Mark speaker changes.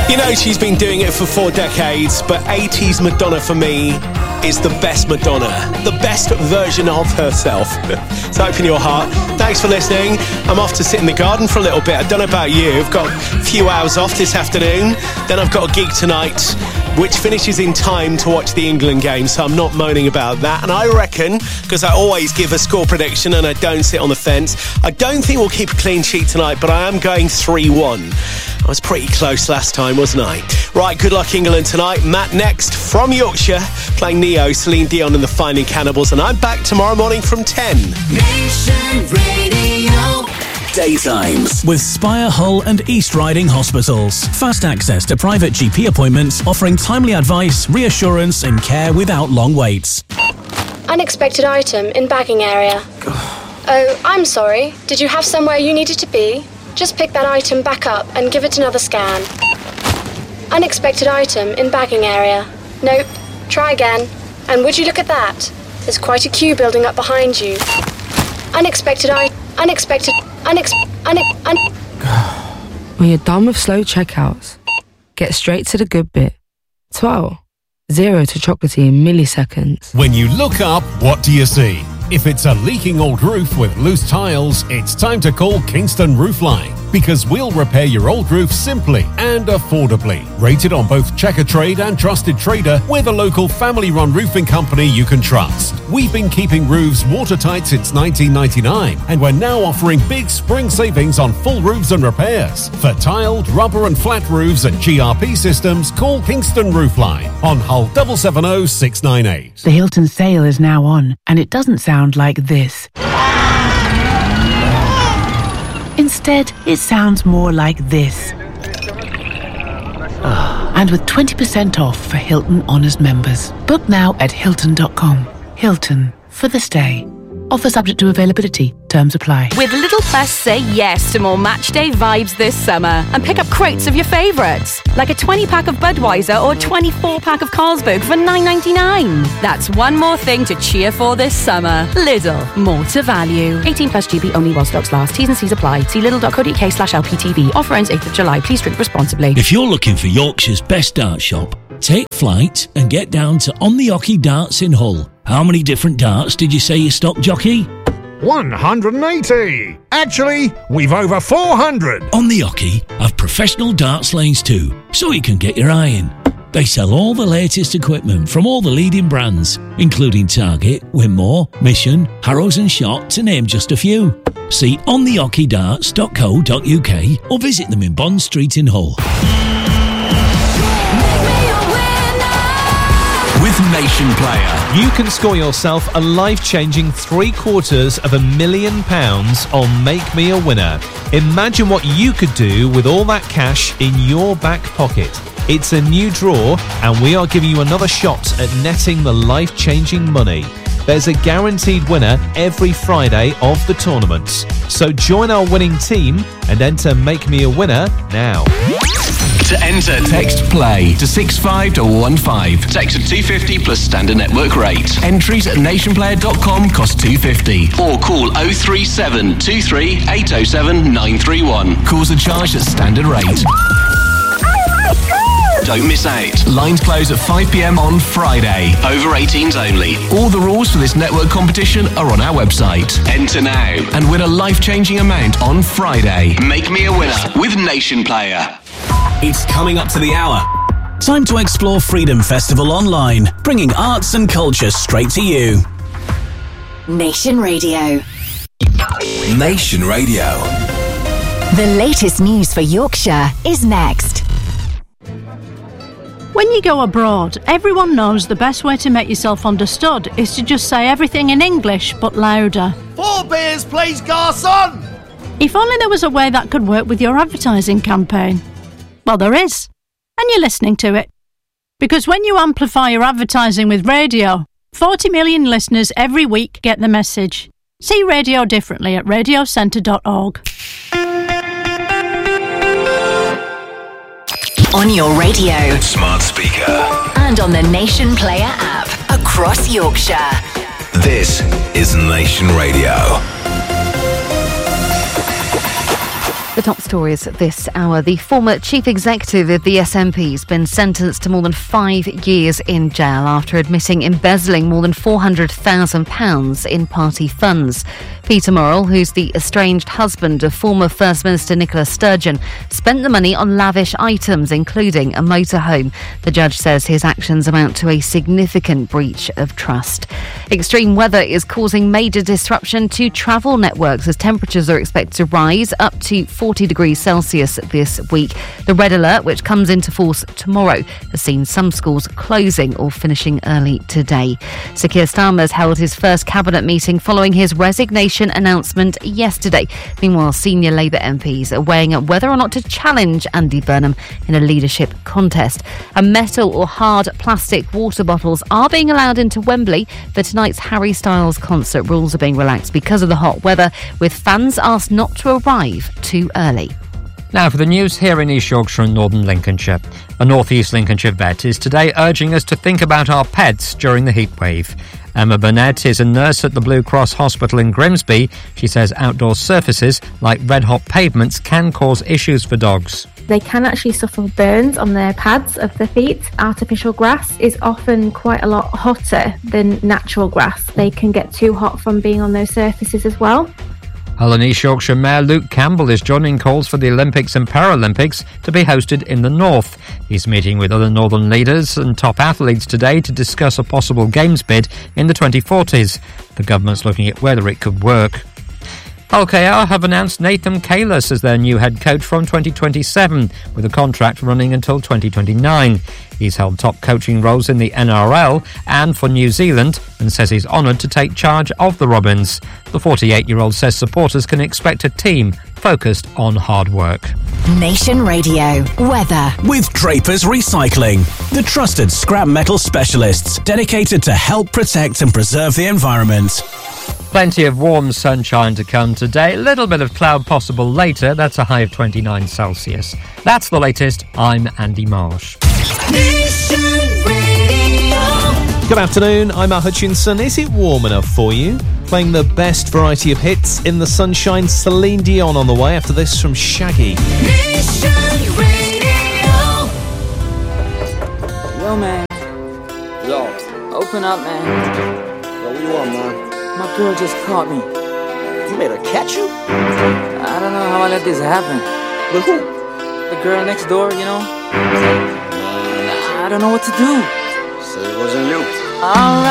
Speaker 1: You know, she's been doing it for 4 decades, but 80s Madonna for me is the best Madonna, the best version of herself. So open your heart. Thanks for listening. I'm off to sit in the garden for a little bit. I don't know about you. I've got a few hours off this afternoon. Then I've got a gig tonight, which finishes in time to watch the England game, so I'm not moaning about that. And I reckon, because I always give a score prediction and I don't sit on the fence, I don't think we'll keep a clean sheet tonight, but I am going 3-1. I was pretty close last time, wasn't I? Right, good luck England tonight. Matt next from Yorkshire, playing Neo, Celine Dion and the Finding Cannibals, and I'm back tomorrow morning from 10.
Speaker 2: Nation Radio.
Speaker 3: Daytimes with Spire Hull and East Riding Hospitals. Fast access to private GP appointments, offering timely advice, reassurance and care without long waits.
Speaker 4: Unexpected item in bagging area. Oh, I'm sorry. Did you have somewhere you needed to be? Just pick that item back up and give it another scan. Unexpected item in bagging area. Nope. Try again. And would you look at that? There's quite a queue building up behind you.
Speaker 5: When you're done with slow checkouts, get straight to the good bit. 12. 0 to chocolatey in milliseconds.
Speaker 6: When you look up, what do you see? If it's a leaking old roof with loose tiles, it's time to call Kingston Roofline, because we'll repair your old roof simply and affordably. Rated on both Checkatrade and Trusted Trader, we're the local family-run roofing company you can trust. We've been keeping roofs watertight since 1999, and we're now offering big spring savings on full roofs and repairs. For tiled, rubber and flat roofs and GRP systems, call Kingston Roofline on Hull 770 698.
Speaker 7: The Hilton sale is now on, and it doesn't sound like this. Instead, it sounds more like this. And with 20% off for Hilton Honors members. Book now at Hilton.com. Hilton, for the stay. Offer subject to availability. Terms apply.
Speaker 8: With Lidl Plus, say yes to more matchday vibes this summer and pick up crates of your favourites, like a 20-pack of Budweiser or 24-pack of Carlsberg for $9.99. That's one more thing to cheer for this summer. Lidl, more to value. 18 plus GB only while stocks last. T's and C's apply. See lidl.co.uk/LPTV. Offer ends 8th of July. Please drink responsibly.
Speaker 9: If you're looking for Yorkshire's best dart shop, take flight and get down to On the Hockey Darts in Hull. How many different darts did you say you stock, jockey?
Speaker 10: 180! Actually, we've over 400!
Speaker 9: On the Hockey have professional darts lanes too, so you can get your eye in. They sell all the latest equipment from all the leading brands, including Target, Winmore, Mission, Harrows and Shot, to name just a few. See onthehockeydarts.co.uk or visit them in Bond Street in Hull.
Speaker 3: With Nation Player,
Speaker 11: you can score yourself a life-changing £750,000 on Make Me a Winner. Imagine what you could do with all that cash in your back pocket. It's a new draw, and we are giving you another shot at netting the life-changing money. There's a guaranteed winner every Friday of the tournaments. So join our winning team and enter Make Me a Winner now.
Speaker 3: To enter, text PLAY to 65215. Text at 250 plus standard network rate. Entries at nationplayer.com cost $2.50. Or call 037 23 807 931. Calls are charged at standard rate. Don't miss out. Lines close at 5 p.m. on Friday. Over 18s only. All the rules for this network competition are on our website. Enter now and win a life-changing amount on Friday. Make Me a Winner with Nation Player. It's coming up to the hour. Time to explore Freedom Festival online, bringing arts and culture straight to you.
Speaker 2: Nation Radio.
Speaker 3: Nation Radio.
Speaker 2: The latest news for Yorkshire is next.
Speaker 12: When you go abroad, everyone knows the best way to make yourself understood is to just say everything in English, but louder.
Speaker 13: 4 beers, please, garçon!
Speaker 12: If only there was a way that could work with your advertising campaign. Well, there is. And you're listening to it. Because when you amplify your advertising with radio, 40 million listeners every week get the message. See radio differently at radiocentre.org.
Speaker 2: On your radio,
Speaker 3: smart speaker,
Speaker 2: and on the Nation Player app across Yorkshire.
Speaker 3: This is Nation Radio.
Speaker 14: The top stories this hour. The former chief executive of the SNP has been sentenced to more than 5 years in jail after admitting embezzling more than £400,000 in party funds. Peter Murrell, who's the estranged husband of former First Minister Nicola Sturgeon, spent the money on lavish items, including a motorhome. The judge says his actions amount to a significant breach of trust. Extreme weather is causing major disruption to travel networks as temperatures are expected to rise up to 40 degrees Celsius this week. The red alert, which comes into force tomorrow, has seen some schools closing or finishing early today. Sir Keir Starmer's held his first cabinet meeting following his resignation announcement yesterday. Meanwhile, senior Labour MPs are weighing up whether or not to challenge Andy Burnham in a leadership contest. And metal or hard plastic water bottles are being allowed into Wembley for tonight's Harry Styles concert. Rules are being relaxed because of the hot weather, with fans asked not to arrive too early.
Speaker 15: Now for the news here in East Yorkshire and Northern Lincolnshire. A North East Lincolnshire vet is today urging us to think about our pets during the heatwave. Emma Burnett is a nurse at the Blue Cross Hospital in Grimsby. She says outdoor surfaces like red-hot pavements can cause issues for dogs.
Speaker 16: They can actually suffer burns on their pads of their feet. Artificial grass is often quite a lot hotter than natural grass. They can get too hot from being on those surfaces as well.
Speaker 15: Hull and East Yorkshire Mayor Luke Campbell is joining calls for the Olympics and Paralympics to be hosted in the north. He's meeting with other northern leaders and top athletes today to discuss a possible games bid in the 2040s. The government's looking at whether it could work. Hull KR have announced Nathan Kalis as their new head coach from 2027, with a contract running until 2029. He's held top coaching roles in the NRL and for New Zealand and says he's honoured to take charge of the Robins. The 48-year-old says supporters can expect a team focused on hard work.
Speaker 2: Nation Radio weather
Speaker 3: with Drapers Recycling, the trusted scrap metal specialists dedicated to help protect and preserve the environment.
Speaker 15: Plenty of warm sunshine to come today. A little bit of cloud possible later. That's a high of 29 Celsius. That's the latest. I'm Andy Marsh.
Speaker 11: Good afternoon, I'm Matt Hutchinson. Is it warm enough for you? Playing the best variety of hits in the sunshine, Celine Dion on the way after this from Shaggy.
Speaker 17: Yo, man.
Speaker 18: Yo.
Speaker 17: Open up, man.
Speaker 18: Yo, what you want, man?
Speaker 17: My girl just caught me.
Speaker 18: You made her catch you?
Speaker 17: I don't know how I let this happen.
Speaker 18: With who?
Speaker 17: The girl next door, you know? I don't know what to do.
Speaker 18: So it wasn't you.
Speaker 17: Alright.